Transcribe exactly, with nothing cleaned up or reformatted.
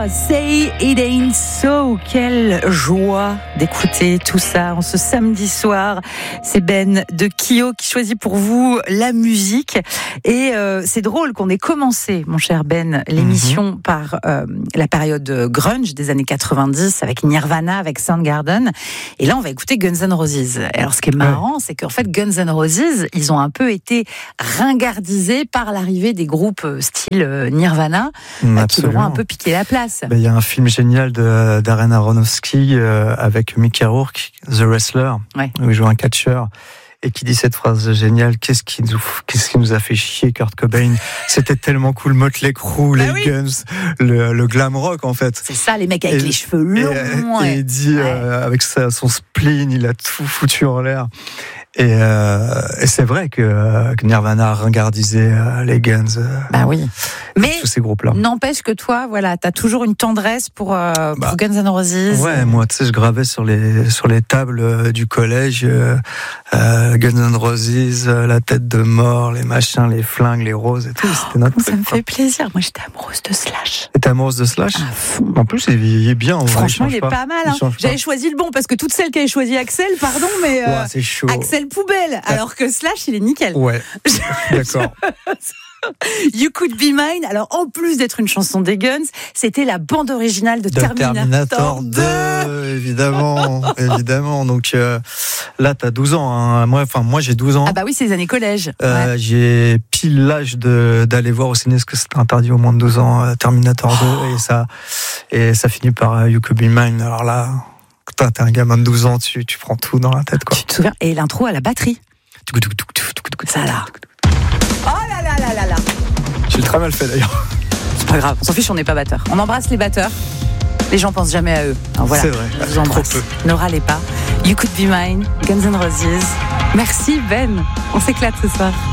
Say It Ain't So. Quelle joie d'écouter tout ça en ce samedi soir. C'est Ben de Kyo qui choisit pour vous la musique. Et euh, c'est drôle qu'on ait commencé, mon cher Ben, l'émission mm-hmm. par euh, la période grunge des années quatre-vingt-dix avec Nirvana, avec Soundgarden. Et là, on va écouter Guns N' Roses. Alors, ce qui est marrant, ouais. c'est qu'en fait, Guns N' Roses, ils ont un peu été ringardisés par l'arrivée des groupes style Nirvana, mm, qui leur ont un peu piqué la place. Il ben, y a un film génial de, d'Darren Aronofsky euh, avec Mickey Rourke, The Wrestler, ouais. où il joue un catcheur. Et qui dit cette phrase géniale, qu'est-ce qui nous, qu'est-ce qui nous a fait chier, Kurt Cobain? C'était tellement cool, Motley Crue, bah les oui. Guns, le, le glam rock en fait. C'est ça, les mecs avec et, les cheveux longs. Et, et, et il dit, ouais. euh, avec sa, son spleen, il a tout foutu en l'air. Et, euh, et c'est vrai que, euh, que Nirvana a ringardisé euh, les Guns. Euh, bah oui. Mais tous ces groupes-là. N'empêche que toi, voilà, t'as toujours une tendresse pour, euh, bah, pour Guns N' Roses. Ouais, moi, tu sais, je gravais sur les sur les tables euh, du collège euh, euh, Guns N' Roses, euh, la tête de mort, les machins, les flingues, les roses et tout. Oh, c'était notre ça me fait plaisir. Moi, j'étais amoureuse de Slash. T'étais amoureuse de Slash? À fond. En plus, il est bien. En Franchement, vrai, il, il est pas, pas mal. Hein. J'avais choisi le bon parce que toutes celles qui avaient choisi Axel, pardon, mais euh, ouais, c'est chaud. Axel poubelle. Alors que Slash, il est nickel. Ouais. D'accord. You Could Be Mine. Alors, en plus d'être une chanson des Guns, c'était la bande originale de, de Terminator, Terminator deux. Évidemment, évidemment. Donc euh, là, t'as douze ans. Hein. Moi, enfin, moi, j'ai douze ans. Ah bah oui, c'est les années collège. Euh, ouais. J'ai pile l'âge de d'aller voir au ciné parce que c'était interdit au moins de douze ans. Euh, Terminator oh. deux et ça et ça finit par euh, You Could Be Mine. Alors là, quand t'es un gamin de douze ans, tu tu prends tout dans la tête, quoi. Tu te souviens? Et l'intro à la batterie. Ça là. Oh là là là là là. J'ai très mal fait d'ailleurs. C'est pas grave, on s'en fiche, on n'est pas batteurs. On embrasse les batteurs. Les gens pensent jamais à eux. Alors voilà, c'est vrai. Je vous embrasse. Ne râlez pas. You Could Be Mine, Guns N' Roses. Merci Ben. On s'éclate ce soir.